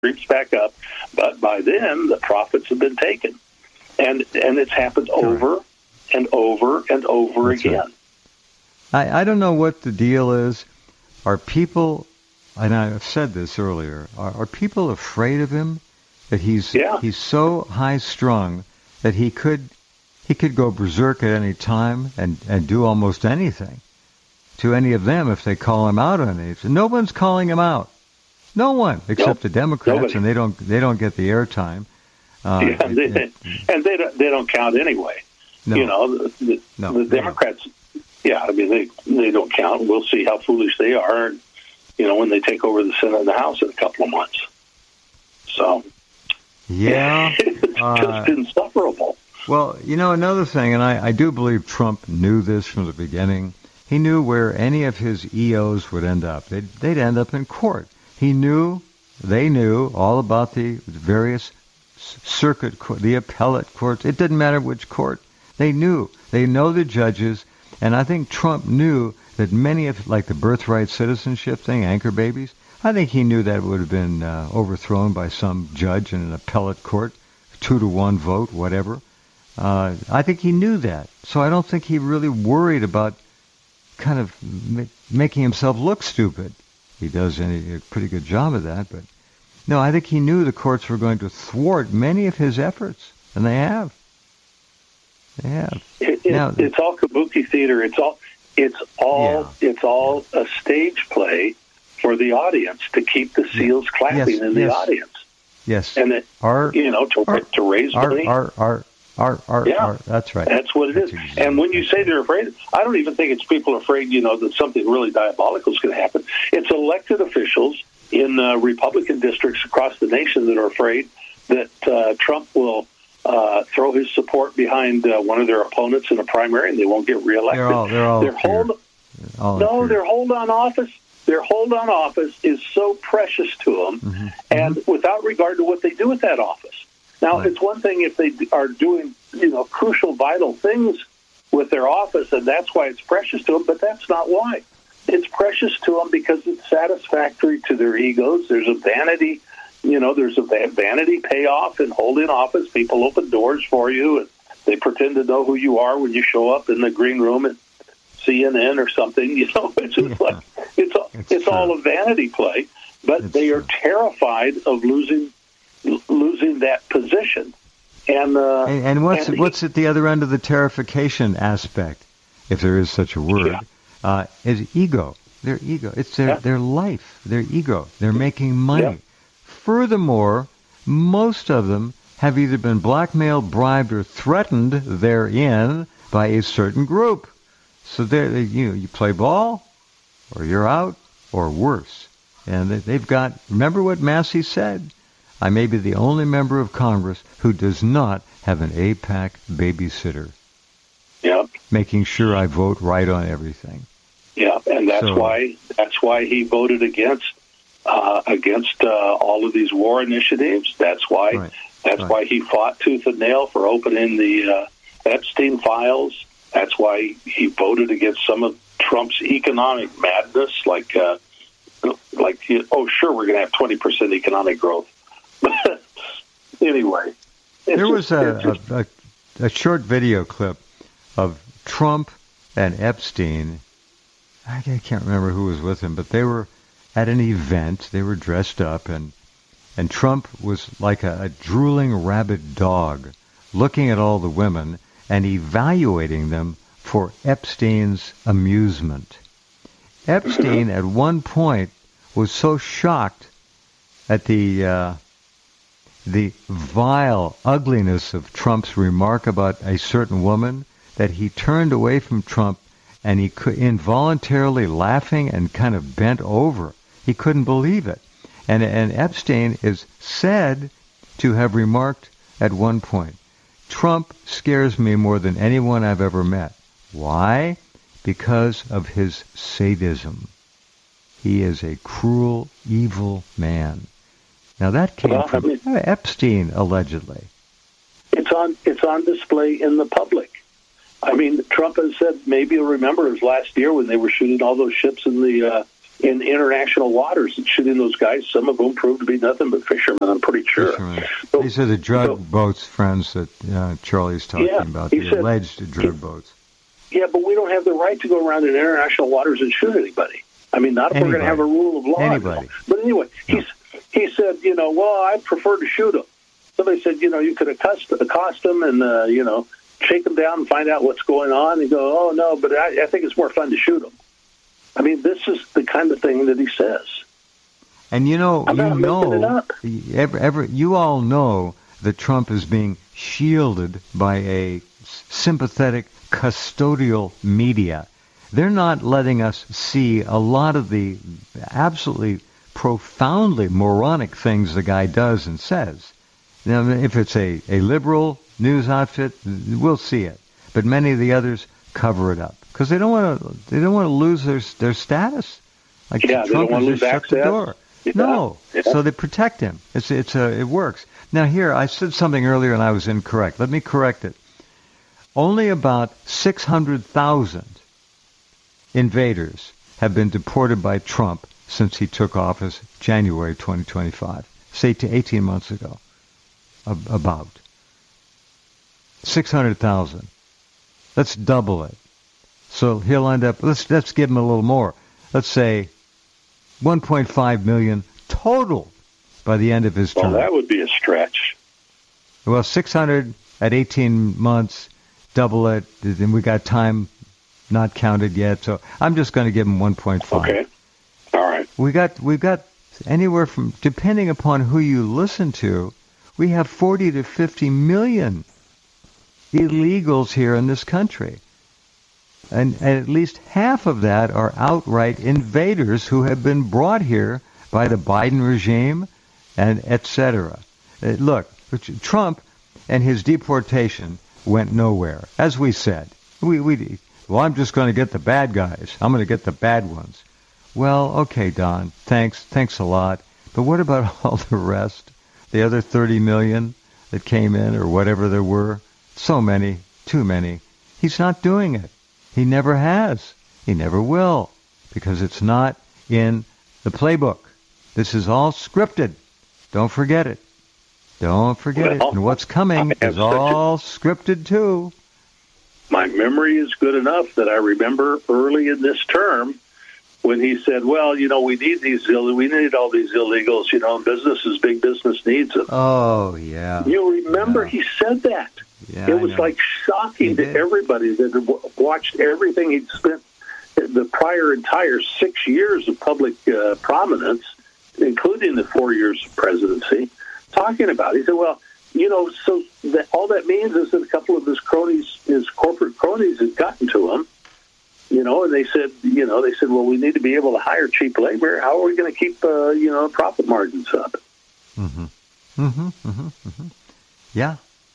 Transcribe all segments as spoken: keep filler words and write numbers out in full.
creeps back up. But by then, the profits have been taken. And and it's happened over and over and over That's again. Right. I, I don't know what the deal is. Are people, and I've said this earlier, are, are people afraid of him? That he's yeah. he's so high-strung that he could he could go berserk at any time and, and do almost anything to any of them if they call him out on it. No one's calling him out. No one except nope. the Democrats, Nobody. and they don't they don't get the airtime. Uh, yeah, they, it, it, and they don't, they don't count anyway. No, you know, the, the, no, the Democrats. Yeah, I mean they they don't count. We'll see how foolish they are. You know, when they take over the Senate and the House in a couple of months. So. Yeah, it's uh, just insufferable. Well, you know, another thing, and I, I do believe Trump knew this from the beginning. He knew where any of his E Os would end up. They'd, they'd end up in court. He knew, they knew all about the various circuit court, the appellate courts. It didn't matter which court. They knew. They know the judges, and I think Trump knew that many of, like the birthright citizenship thing, anchor babies, I think he knew that would have been uh, overthrown by some judge in an appellate court, two to one vote, whatever. Uh, I think he knew that. So I don't think he really worried about kind of ma- making himself look stupid. He does any, a pretty good job of that. But no, I think he knew the courts were going to thwart many of his efforts, and they have. They have. It, it, now, it's all kabuki theater. It's all. It's all. Yeah. It's all a stage play for the audience to keep the seals yes. clapping yes. in the yes. audience. Yes. And it, our, you know, to, our, to raise our, money. Our, our, our, our, yeah. our, that's right. That's what it that's is. Exactly. And when you say they're afraid, I don't even think it's people afraid, you know, that something really diabolical is going to happen. It's elected officials in uh, Republican districts across the nation that are afraid that uh, Trump will uh, throw his support behind uh, one of their opponents in a primary and they won't get reelected. They're all, they're all their hold, all no, their hold on office. Their hold on office is so precious to them, mm-hmm. and mm-hmm. without regard to what they do with that office. Now, right. it's one thing if they are doing, you know, crucial, vital things with their office, and that's why it's precious to them, but that's not why. It's precious to them because it's satisfactory to their egos. There's a vanity, you know, there's a vanity payoff in holding office. People open doors for you, and they pretend to know who you are when you show up in the green room at C N N or something. You know, it's just yeah. like it's it's, it's all a vanity play. But it's they true. are terrified of losing losing that position. And uh, and, and what's and what's at the other end of the terrification aspect, if there is such a word, yeah. uh, is ego. Their ego. It's their yeah. their life. Their ego. They're making money. Yeah. Furthermore, most of them have either been blackmailed, bribed, or threatened therein by a certain group. So there, you know, you play ball, or you're out, or worse. And they've got. Remember what Massey said? I may be the only member of Congress who does not have an AIPAC babysitter. Yeah. Making sure I vote right on everything. Yeah, and that's so, why that's why he voted against uh, against uh, all of these war initiatives. That's why right, that's right. why he fought tooth and nail for opening the uh, Epstein files. That's why he voted against some of Trump's economic madness, like uh, like oh sure we're going to have twenty percent economic growth. Anyway, there just, was a, just, a, a a short video clip of Trump and Epstein. I can't remember who was with him, but they were at an event. They were dressed up, and and Trump was like a, a drooling rabid dog, looking at all the women and evaluating them for Epstein's amusement. Epstein, at one point, was so shocked at the uh, the vile ugliness of Trump's remark about a certain woman that he turned away from Trump, and he could, involuntarily laughing and kind of bent over. He couldn't believe it. And, and Epstein is said to have remarked at one point, Trump scares me more than anyone I've ever met. Why? Because of his sadism. He is a cruel, evil man. Now that came well, from I mean, Epstein, allegedly. It's on it's on display in the public. I mean, Trump has said, maybe you'll remember, it was last year when they were shooting all those ships in the uh, in international waters and shooting those guys. Some of them proved to be nothing but fishermen, I'm pretty sure. So, These are the drug so, boats, friends, that uh, Charlie's talking yeah, about, the said, alleged drug he, boats. Yeah, but we don't have the right to go around in international waters and shoot anybody. I mean, not if anybody. We're going to have a rule of law. Anybody. But anyway, no. he's, he said, you know, well, I'd prefer to shoot them. Somebody said, you know, you could accost, accost them and, uh, you know, shake them down and find out what's going on. And go, oh, no, but I, I think it's more fun to shoot them. I mean, this is the kind of thing that he says. And, you know, I'm you know, ever, ever, you all know that Trump is being shielded by a sympathetic custodial media. They're not letting us see a lot of the absolutely profoundly moronic things the guy does and says. Now, if it's a, a liberal news outfit, we'll see it. But many of the others cover it up because they don't want to. They don't want to lose their their status. Like yeah, Trump they don't just shut the door. Yeah. No, yeah. So they protect him. It's it's a it works. Now here, I said something earlier and I was incorrect. Let me correct it. Only about six hundred thousand invaders have been deported by Trump since he took office January twenty twenty-five, say to eighteen months ago. About six hundred thousand. Let's double it. So he'll end up, let's let's give him a little more. Let's say one point five million total by the end of his term. Well, that would be a stretch. Well, six hundred at eighteen months, double it, and we got time not counted yet. So I'm just going to give him one point five. Okay. All right. We got we got anywhere from, depending upon who you listen to, we have forty to fifty million illegals here in this country. And, and at least half of that are outright invaders who have been brought here by the Biden regime and et cetera. Uh, look, Trump and his deportation went nowhere. As we said, we, we well, I'm just going to get the bad guys. I'm going to get the bad ones. Well, okay, Don, thanks, thanks a lot. But what about all the rest? The other thirty million that came in, or whatever there were, so many, too many. He's not doing it. He never has. He never will, because it's not in the playbook. This is all scripted. Don't forget it. Don't forget well, it. And what's coming is all a, scripted, too. My memory is good enough that I remember early in this term when he said, well, you know, we need these, we need all these illegals, you know, and businesses, big business needs them. Oh, yeah. You remember yeah. he said that. Yeah, it was like shocking to everybody that had watched everything he'd spent the prior entire six years of public uh, prominence, including the four years of presidency, talking about it. He said, well, you know, so that all that means is that a couple of his cronies, his corporate cronies, had gotten to him. You know, and they said, you know, they said, well, we need to be able to hire cheap labor. How are we going to keep, uh, you know, profit margins up? Mm-hmm. Mm-hmm. Mm-hmm. Mm-hmm. Yeah.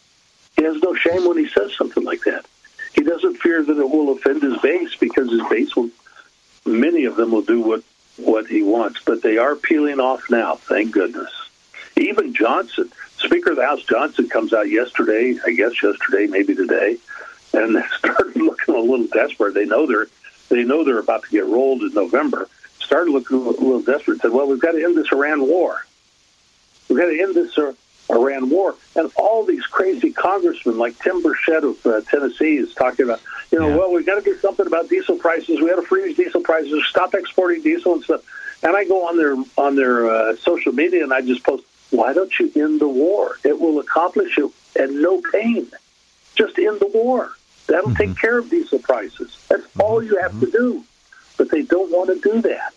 He has no shame when he says something like that. He doesn't fear that it will offend his base because his base will, many of them will do what, what he wants. But they are peeling off now, thank goodness. Even Johnson, Speaker of the House Johnson, comes out yesterday, I guess yesterday, maybe today, and they started looking a little desperate. They know they're they know they're about to get rolled in November. Started looking a little desperate. Said, "Well, we've got to end this Iran war. We've got to end this uh, Iran war." And all these crazy congressmen, like Tim Burchett of uh, Tennessee, is talking about, you know, yeah. well, we've got to do something about diesel prices. We got to freeze diesel prices. Stop exporting diesel and stuff. And I go on their on their uh, social media and I just post, "Why don't you end the war? It will accomplish it at no pain. Just end the war. That'll mm-hmm. take care of diesel prices. That's mm-hmm. all you have mm-hmm. to do." But they don't want to do that.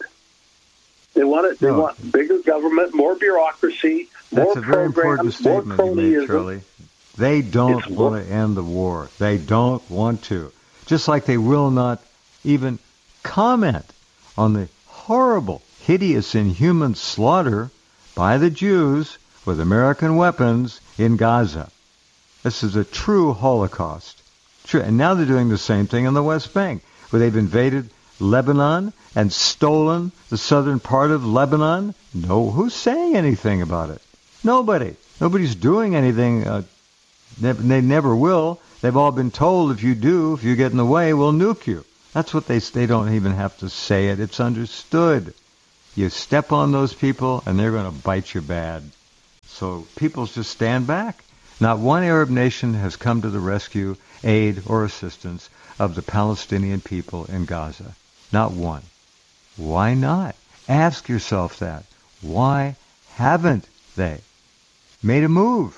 They want it. They no. want bigger government, more bureaucracy, That's more a very programs, important more statement you made, cronyism. Charlie. They don't it's want to end the war. They don't want to. Just like they will not even comment on the horrible, hideous, inhuman slaughter by the Jews with American weapons in Gaza. This is a true Holocaust. True. And now they're doing the same thing in the West Bank, where they've invaded Lebanon and stolen the southern part of Lebanon. No, who's saying anything about it? Nobody. Nobody's doing anything. Uh, they never will. They've all been told, if you do, if you get in the way, we'll nuke you. That's what they they don't even have to say it. It's understood. You step on those people, and they're going to bite you bad. So people just stand back. Not one Arab nation has come to the rescue, aid, or assistance of the Palestinian people in Gaza. Not one. Why not? Ask yourself that. Why haven't they made a move?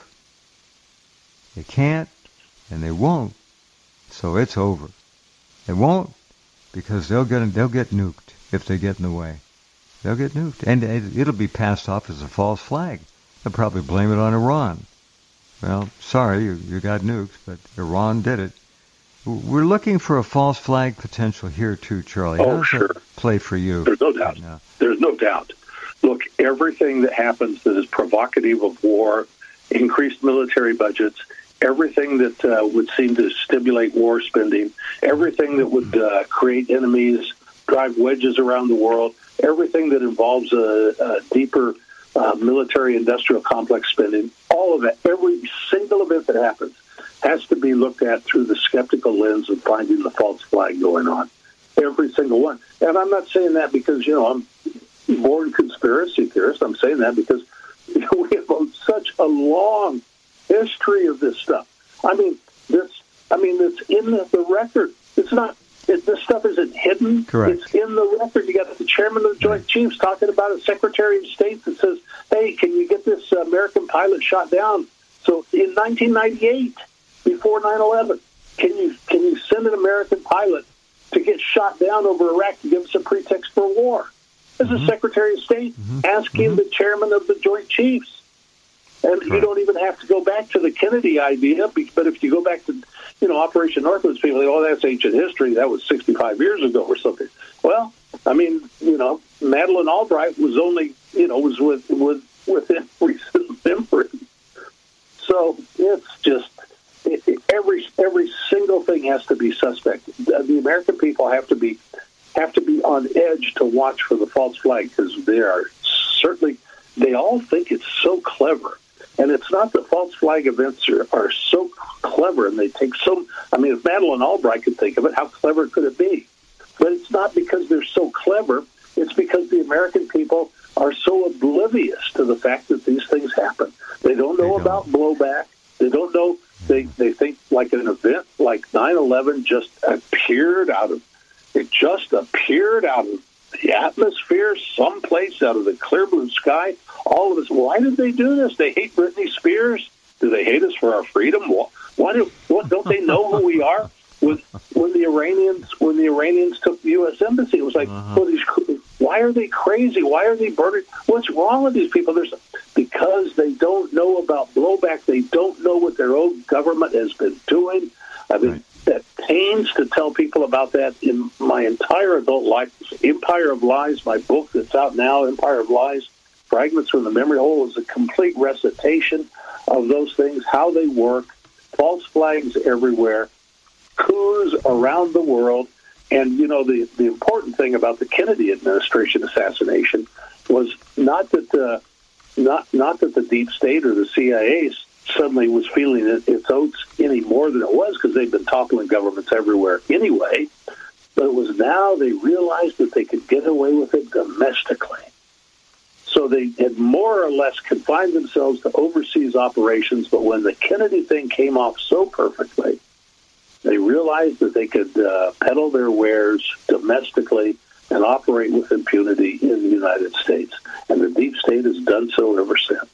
They can't, and they won't. So it's over. They won't, because they'll get they'll get nuked if they get in the way. They'll get nuked, and it'll be passed off as a false flag. They'll probably blame it on Iran. Well, sorry, you, you got nuked, but Iran did it. We're looking for a false flag potential here too, Charlie. Oh, How does sure. that play for you? There's no doubt. Right now? There's no doubt. Look, everything that happens that is provocative of war, increased military budgets, everything that uh, would seem to stimulate war spending, everything that would uh, create enemies, drive wedges around the world, everything that involves a, a deeper uh, military-industrial complex spending, all of that, every single event that happens has to be looked at through the skeptical lens of finding the false flag going on. Every single one. And I'm not saying that because, you know, I'm born conspiracy theorist. I'm saying that because you know, we have such a long history of this stuff. I mean, this. I mean, it's in the, the record. It's not. It, this stuff isn't hidden. Correct. It's in the record. You got the chairman of the Joint Chiefs talking about a Secretary of State that says, "Hey, can you get this uh, American pilot shot down?" So in nineteen ninety-eight, before nine eleven, can you can you send an American pilot to get shot down over Iraq to give us a pretext for war? This is mm-hmm. Secretary of State mm-hmm. asking mm-hmm. the chairman of the Joint Chiefs. And right. you don't even have to go back to the Kennedy idea, but if you go back to, you know, Operation Northwoods, people say, oh, that's ancient history. That was sixty-five years ago or something. Well, I mean, you know, Madeleine Albright was only, you know, was with, with within recent memory. So it's just, it, it, every every single thing has to be suspect. The American people have to be have to be on edge to watch for the false flag, because they are certainly, they all think it's so clever. And it's not that false flag events are, are so clever and they take so, I mean, if Madeleine Albright could think of it, how clever could it be? But it's not because they're so clever. It's because the American people are so oblivious to the fact that these things happen. They don't know they don't. about blowback. They don't know. They, they think like an event like nine eleven just appeared out of, it just appeared out of the atmosphere, someplace out of the clear blue sky. All of us, why did they do this? They hate Britney Spears? Do they hate us for our freedom? Why do, what, don't they know who we are? When, when the Iranians when the Iranians took the U S embassy, it was like, uh-huh. well, these, why are they crazy? Why are they burning? What's wrong with these people? There's because they don't know about blowback. They don't know what their own government has been doing. I mean, right. that pains to tell people about that in my entire adult life. Empire of Lies, my book that's out now, Empire of Lies, Fragments from the Memory Hole, is a complete recitation of those things, how they work, false flags everywhere, coups around the world. And, you know, the, the important thing about the Kennedy administration assassination was not that the, not, not that the deep state or the C I A suddenly was feeling it, its oats any more than it was, because they've been toppling governments everywhere anyway. But it was now they realized that they could get away with it domestically. So they had more or less confined themselves to overseas operations, but when the Kennedy thing came off so perfectly, they realized that they could uh, peddle their wares domestically and operate with impunity in the United States. And the deep state has done so ever since.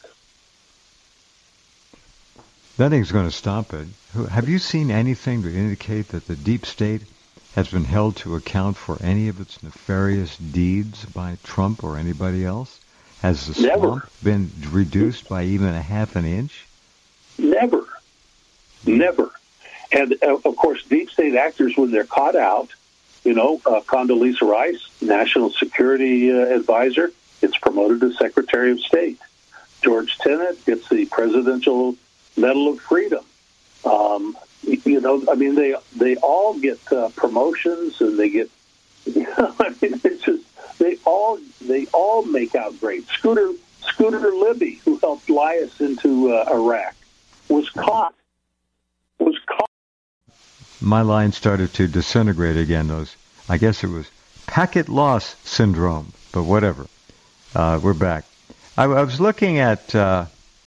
Nothing's going to stop it. Have you seen anything to indicate that the deep state has been held to account for any of its nefarious deeds by Trump or anybody else? Has the Never. swamp been reduced by even a half an inch? Never. Never. And, uh, of course, deep state actors, when they're caught out, you know, uh, Condoleezza Rice, National Security uh, Advisor, gets promoted to Secretary of State. George Tenet gets the Presidential Medal of Freedom. Um, you know, I mean, they they all get uh, promotions, and they get, you know, I mean, it's just, they all they all make out great. Scooter Scooter Libby, who helped lie us into uh, Iraq, was caught. Was caught. My line started to disintegrate again. Those I guess it was packet loss syndrome, but whatever. Uh, we're back. I, I was looking at, uh,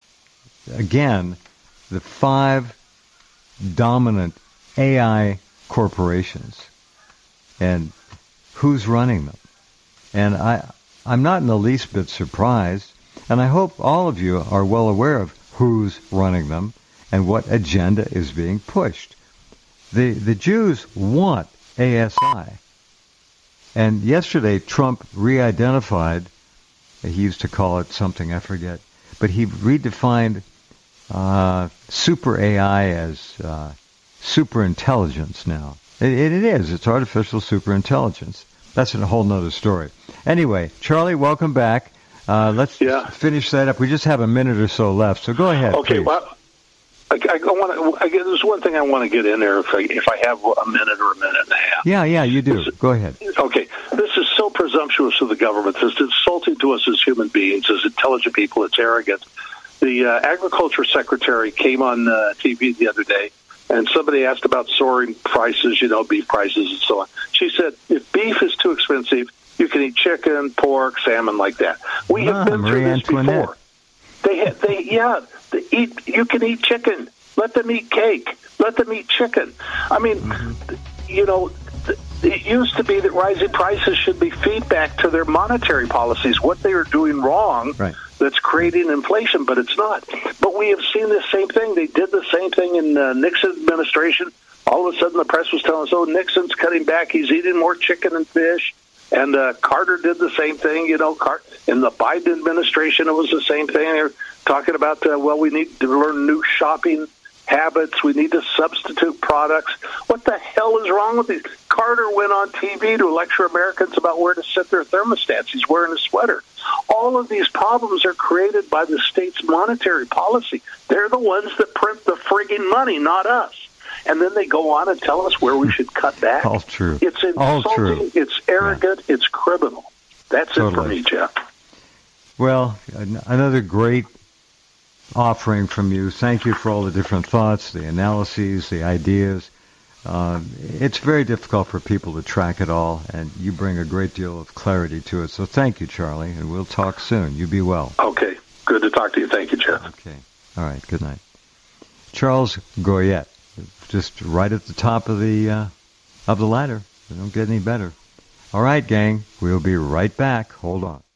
again, the five dominant A I corporations and who's running them. And I, I'm not in the least bit surprised, and I hope all of you are well aware of who's running them and what agenda is being pushed. The, the Jews want A S I. And yesterday, Trump re-identified, he used to call it something, I forget, but he redefined uh, super A I as uh, super intelligence now. It, it is. It's artificial super intelligence. That's a whole nother story. Anyway, Charlie, welcome back. Uh, let's yeah. finish that up. We just have a minute or so left, so go ahead. Okay, please. well, I, I want to. There's one thing I want to get in there if I, if I have a minute or a minute and a half. Yeah, yeah, you do. Go ahead. Okay, this is so presumptuous of the government. It's insulting to us as human beings, as intelligent people. It's arrogant. The uh, agriculture secretary came on uh, T V the other day, and somebody asked about soaring prices, you know, beef prices and so on. She said, if beef is too expensive, you can eat chicken, pork, salmon, like that. We ah, have been Marie through this Antoinette. before. They, ha- they, yeah, they eat. You can eat chicken. Let them eat cake. Let them eat chicken. I mean, mm-hmm. you know, it used to be that rising prices should be feedback to their monetary policies, what they are doing wrong. Right. That's creating inflation, but it's not. But we have seen the same thing. They did the same thing in uh, Nixon's administration. All of a sudden, the press was telling us, oh, Nixon's cutting back. He's eating more chicken and fish. And uh, Carter did the same thing. You know, Car- in the Biden administration, it was the same thing. They were talking about, uh, well, we need to learn new shopping habits. We need to substitute products. What the hell is wrong with these? Carter went on T V to lecture Americans about where to set their thermostats. He's wearing a sweater. All of these problems are created by the state's monetary policy. They're the ones that print the frigging money, not us. And then they go on and tell us where we should cut back. All true. It's insulting. All true. It's arrogant. Yeah. It's criminal. That's totally. It for me, Jeff. Well, another great offering from you. Thank you for all the different thoughts, the analyses, the ideas. Uh, it's very difficult for people to track it all, and you bring a great deal of clarity to it. So thank you, Charlie, and we'll talk soon. You be well. Okay. Good to talk to you. Thank you, Jeff. Okay. All right. Good night. Charles Goyette, just right at the top of the uh, of the ladder. They don't get any better. All right, gang. We'll be right back. Hold on.